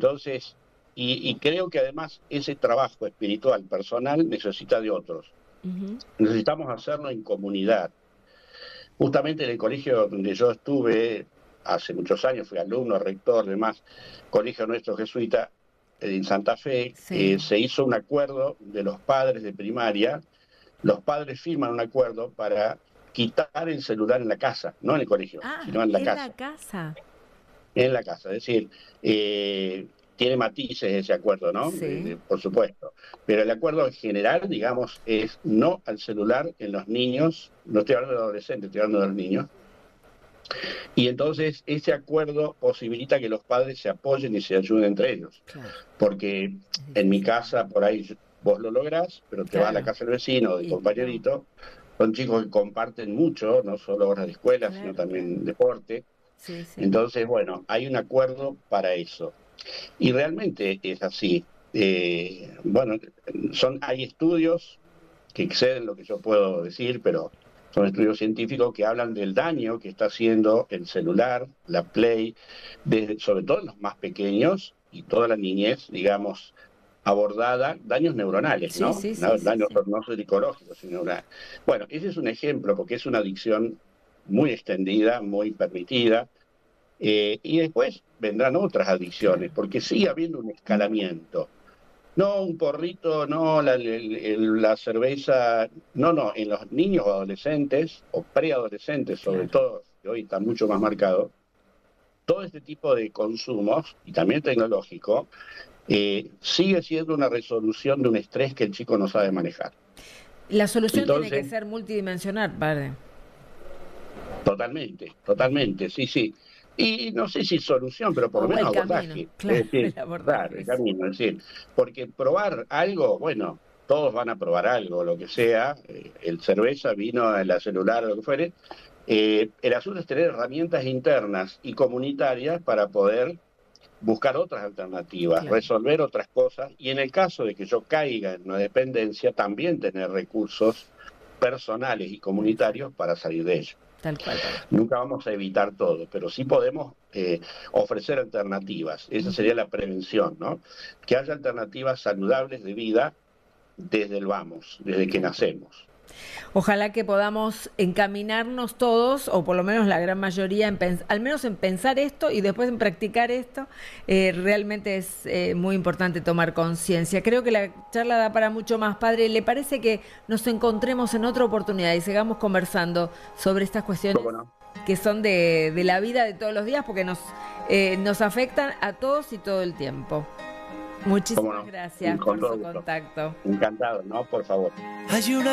Entonces, y creo que además ese trabajo espiritual, personal, necesita de otros. Necesitamos hacerlo en comunidad. Justamente en el colegio donde yo estuve hace muchos años, fui alumno, rector, demás, colegio nuestro jesuita en Santa Fe, Sí. se hizo un acuerdo de los padres de primaria. Los padres firman un acuerdo para quitar el celular en la casa, no en el colegio, Ah, sino en la en la casa. casa. En la casa, es decir, tiene matices ese acuerdo, ¿no? Sí. Por supuesto. Pero el acuerdo en general, digamos, es no al celular en los niños, no estoy hablando de adolescentes, estoy hablando de los niños. Y entonces ese acuerdo posibilita que los padres se apoyen y se ayuden entre ellos. Claro. Porque Es en mi difícil casa, también. por ahí vos lo lográs, pero te vas a la Claro. casa del vecino, del Y no. compañerito. Son chicos que comparten mucho, no solo horas de escuela, sino Claro, claro. también deporte. Sí, sí. Entonces, bueno, hay un acuerdo para eso. Y realmente es así. Bueno, hay estudios que exceden lo que yo puedo decir, pero son estudios científicos que hablan del daño que está haciendo el celular, la Play, sobre todo en los más pequeños y toda la niñez, digamos, abordada, daños neuronales, Sí, ¿no? sí, sí, sí, Daños sí. no psicológicos, sino bueno, ese es un ejemplo porque es una adicción muy extendida, muy permitida, y después vendrán otras Claro. adicciones, porque sigue habiendo un escalamiento. No un porrito, no la cerveza, no, no, en los niños o adolescentes, o preadolescentes sobre Claro. todo, que hoy está mucho más marcado, todo este tipo de consumos, y también tecnológico, sigue siendo una resolución de un estrés que el chico no sabe manejar. La solución tiene que Entonces, ser multidimensional, padre. totalmente, totalmente, sí, sí. Y no sé si solución, pero por lo O menos el camino, abordaje. claro, Es decir, el abordaje. claro, el camino, es decir, porque probar algo, bueno, todos van a probar algo, lo que sea, el cerveza, vino, el celular, lo que fuere. El asunto es tener herramientas internas y comunitarias para poder buscar otras alternativas, Claro, resolver otras cosas, y en el caso de que yo caiga en una dependencia, también tener recursos personales y comunitarios para salir de ello. tal cual, padre. Nunca vamos a evitar todo, pero sí podemos ofrecer alternativas. Esa sería la prevención, ¿no? Que haya alternativas saludables de vida desde el vamos, desde que Tal cual. nacemos. Ojalá que podamos encaminarnos todos, o por lo menos la gran mayoría, al menos en pensar esto y después en practicar esto. Realmente es muy importante tomar conciencia. Creo que la charla da para mucho más, padre. ¿Le parece que nos encontremos en otra oportunidad y sigamos conversando sobre estas cuestiones ¿Cómo no? que son de la vida de todos los días? Porque nos afectan a todos y todo el tiempo. ¿Cómo Muchísimas no? gracias Con por todo su gusto. contacto. Encantado, ¿no? Por favor. Hay una